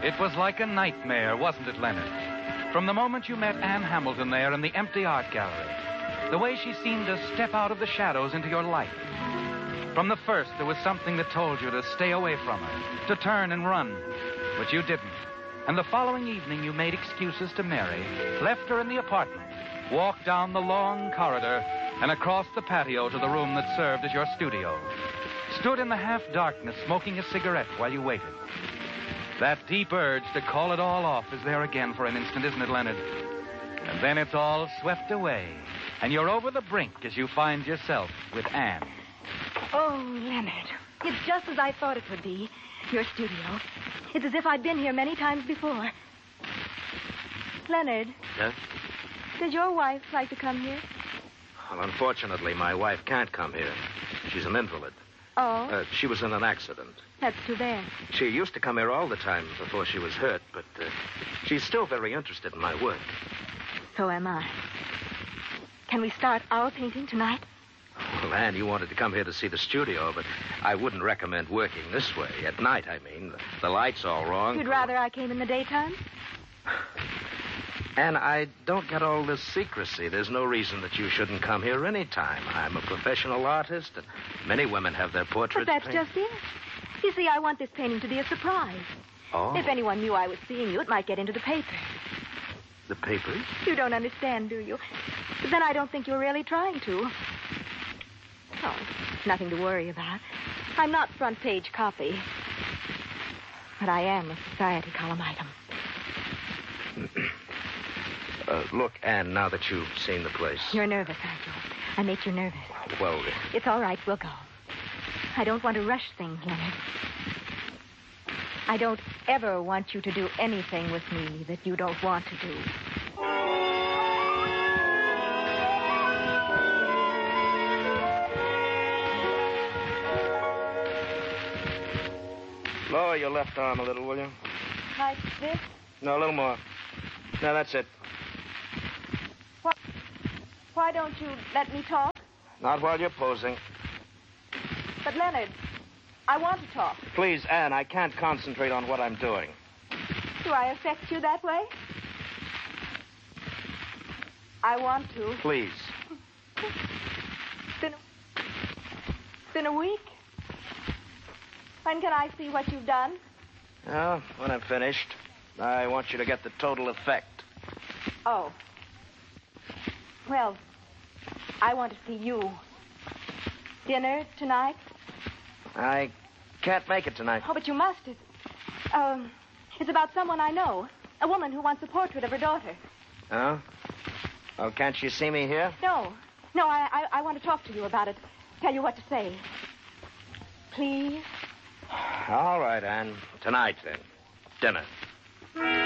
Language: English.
It was like a nightmare, wasn't it, Leonard? From the moment you met Anne Hamilton there in the empty art gallery, the way she seemed to step out of the shadows into your life. From the first, there was something that told you to stay away from her, to turn and run, but you didn't. And the following evening, you made excuses to Mary, left her in the apartment, walked down the long corridor, and across the patio to the room that served as your studio. Stood in the half-darkness, smoking a cigarette while you waited. That deep urge to call it all off is there again for an instant, isn't it, Leonard? And then it's all swept away, and you're over the brink as you find yourself with Anne. Oh, Leonard, it's just as I thought it would be. Your studio. It's as if I'd been here many times before. Leonard. Yes? Does your wife like to come here? Well, unfortunately, my wife can't come here. She's an invalid. Oh? She was in an accident. That's too bad. She used to come here all the time before she was hurt, but she's still very interested in my work. So am I. Can we start our painting tonight? Well, Anne, you wanted to come here to see the studio, but I wouldn't recommend working this way. At night, I mean. The light's all wrong. You'd rather I came in the daytime? Anne, I don't get all this secrecy. There's no reason that you shouldn't come here any time. I'm a professional artist, and many women have their portraits But that's painted. just it. You see, I want this painting to be a surprise. Oh. If anyone knew I was seeing you, it might get into the papers. The papers? You don't understand, do you? But then I don't think you're really trying to. Oh, nothing to worry about. I'm not front page copy. But I am a society column item. Look, Anne, now that you've seen the place. You're nervous, aren't you? I make you nervous. Well, It's all right. We'll go. I don't want to rush things, Leonard. I don't ever want you to do anything with me that you don't want to do. lower your left arm a little, will you? Like this? No, a little more. No, that's it. Why don't you let me talk? Not while you're posing. But, Leonard, I want to talk. Please, Anne, I can't concentrate on what I'm doing. Do I affect you that way? I want to. Please. It's been a week. When can I see what you've done? Well, when I'm finished, I want you to get the total effect. Oh. Well, I want to see you. Dinner tonight? I can't make it tonight. Oh, but you must. It's about someone I know. A woman who wants a portrait of her daughter. Oh? Oh, can't you see me here? No. No, I want to talk to you about it. Tell you what to say. Please? All right, Anne. Tonight, then. Dinner.